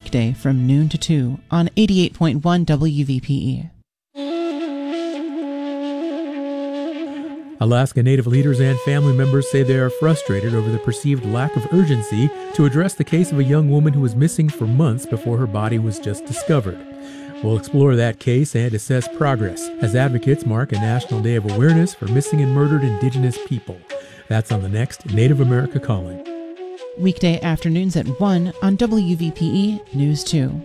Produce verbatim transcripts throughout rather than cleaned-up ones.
weekday from noon to two on eighty-eight point one W V P E. Alaska Native leaders and family members say they are frustrated over the perceived lack of urgency to address the case of a young woman who was missing for months before her body was just discovered. We'll explore that case and assess progress as advocates mark a National Day of Awareness for Missing and Murdered Indigenous People. That's on the next Native America Calling. Weekday afternoons at one on W V P E News two.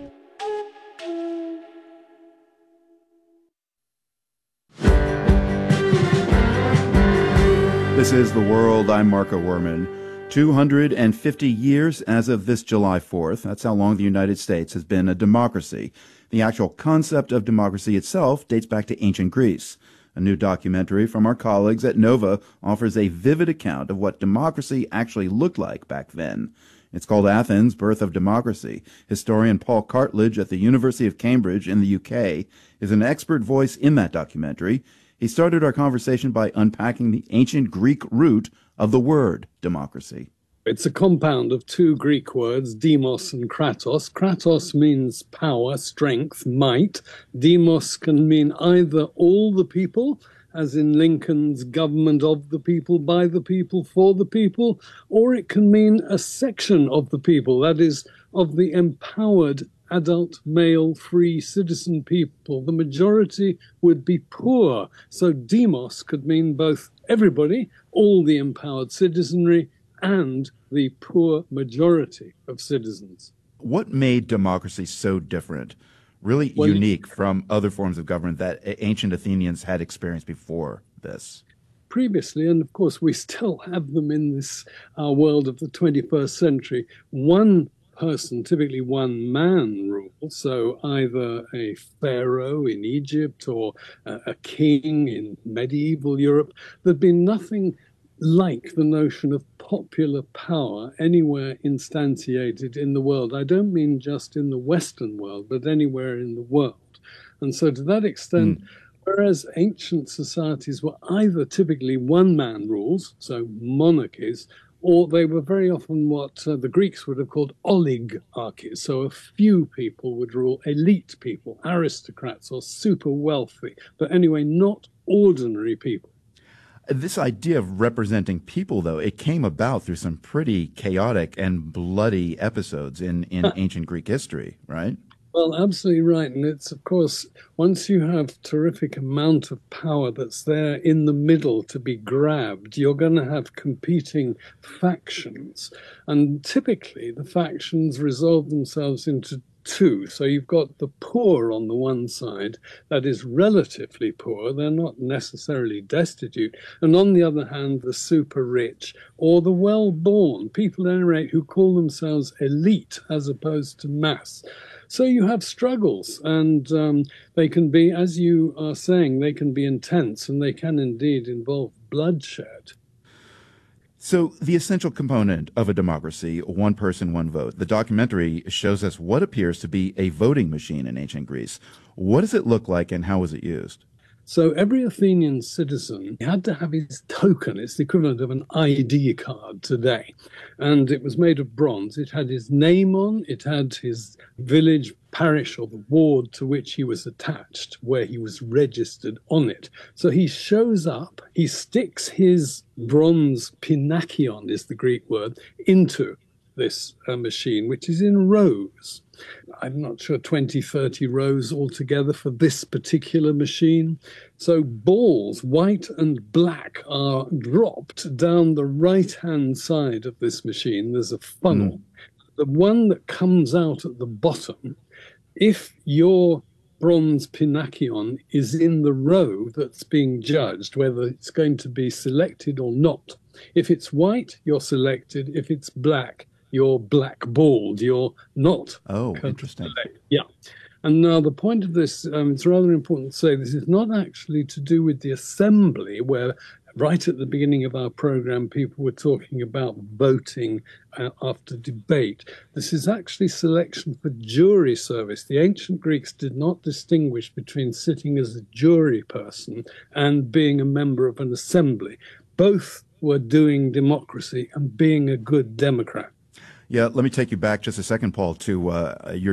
This is The World. I'm Marco Werman. two hundred fifty years as of this July fourth. That's how long the United States has been a democracy. The actual concept of democracy itself dates back to ancient Greece. A new documentary from our colleagues at Nova offers a vivid account of what democracy actually looked like back then. It's called Athens, Birth of Democracy. Historian Paul Cartledge at the University of Cambridge in the U K is an expert voice in that documentary. He started our conversation by unpacking the ancient Greek root of the word democracy. It's a compound of two Greek words, demos and kratos. Kratos means power, strength, might. Demos can mean either all the people, as in Lincoln's government of the people, by the people, for the people, or it can mean a section of the people, that is, of the empowered adult, male, free citizen people. The majority would be poor. So demos could mean both everybody, all the empowered citizenry, and the poor majority of citizens. What made democracy so different, really well, unique from other forms of government that ancient Athenians had experienced before this? Previously, and of course we still have them in this uh, world of the twenty-first century, one person, typically one man rules, so either a pharaoh in Egypt or uh, a king in medieval Europe. There'd been nothing like the notion of popular power anywhere instantiated in the world. I don't mean just in the Western world, but anywhere in the world. And so to that extent, mm. whereas ancient societies were either typically one man rules, so monarchies, or they were very often what uh, the Greeks would have called oligarchies. So a few people would rule, elite people, aristocrats or super wealthy, but anyway, not ordinary people. This idea of representing people, though, it came about through some pretty chaotic and bloody episodes in, in ancient Greek history, right? Well, absolutely right. And it's, of course, once you have terrific amount of power that's there in the middle to be grabbed, you're going to have competing factions. And typically the factions resolve themselves into two. So you've got the poor on the one side, that is relatively poor. They're not necessarily destitute. And on the other hand, the super rich or the well-born, people at any rate who call themselves elite as opposed to mass. So you have struggles, and um, they can be, as you are saying, they can be intense, and they can indeed involve bloodshed. So the essential component of a democracy, one person, one vote. The documentary shows us what appears to be a voting machine in ancient Greece. What does it look like, and how was it used? So every Athenian citizen had to have his token. It's the equivalent of an I D card today. And it was made of bronze. It had his name on. It had his village, parish, or the ward to which he was attached, where he was registered on it. So he shows up, he sticks his bronze pinakion, is the Greek word, into this uh, machine, which is in rows. I'm not sure, twenty, thirty rows altogether for this particular machine. So balls, white and black, are dropped down the right-hand side of this machine. There's a funnel. Mm. The one that comes out at the bottom, if your bronze pinakion is in the row that's being judged, whether it's going to be selected or not. If it's white, you're selected. If it's black, you're blackballed, you're not. Oh, interesting. Yeah. And now the point of this, um, it's rather important to say, this is not actually to do with the assembly, where right at the beginning of our program, people were talking about voting uh, after debate. This is actually selection for jury service. The ancient Greeks did not distinguish between sitting as a jury person and being a member of an assembly. Both were doing democracy and being a good Democrat. Yeah, let me take you back just a second, Paul, to uh, your